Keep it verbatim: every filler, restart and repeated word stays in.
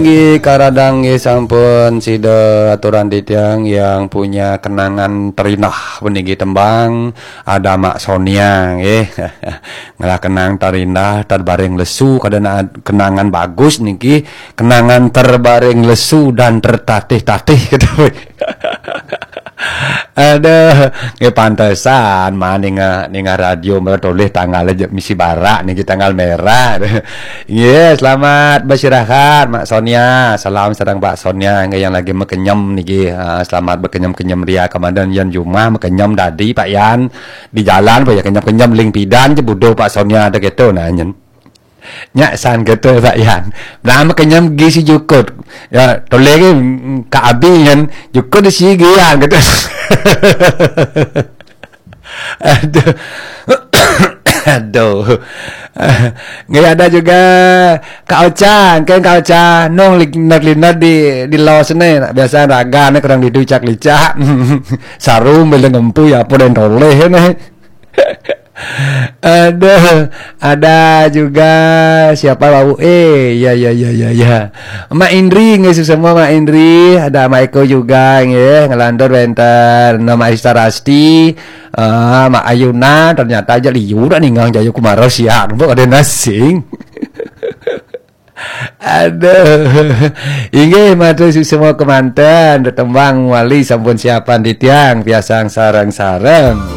nggih karadang nggih sampun sida aturan titiang yang punya kenangan terindah puniki tembang ada Mak Sonia nggih. Ngalah kenang terindah terbaring lesu kadana kenangan bagus niki kenangan terbaring lesu dan tertatih-tatih gitu. Aduh, nggih pantesan mah ninga ninga radio meletoleh tanggal misi barak niki tanggal merah. Iya, yeah, selamat beristirahat Mak Sonia. Salam sedang Pak Sonia yang lagi mekenyem niki. Uh, selamat bekenyem-kenyem ria komandan Yan Juma mekenyem dadi Pak Yan di jalan Pak ya kenyem-kenyem ling pidan cebudo Pak Sonia ada gitu nah nyen. Nyak san gitu Pak Yan. Nah mekenyem gisi jukut. Ya toleh ke ka abi nyen jukut di sigian gitu. Aduh. Aduh. Nggak ada juga Kak Ocan, kan Kak Ocan nong linar-linar di di lawas nih biasa raga nih kurang diducak licak. Sarum beli ngempu ya apa dan toleh nih. Aduh, ada juga siapa bau eh ya ya ya ya ya Mak Indri nggak semua Mak Indri ada Mak Eko juga nggih ngelandor benter nama Ista Rasti uh, Mak Ayuna ternyata aja liur ninggang jayo kumaros ya mbok ada nasing. Aduh, inggih matur semua kemanten tembang wali sampun siapan di tiang biasa sareng-sareng.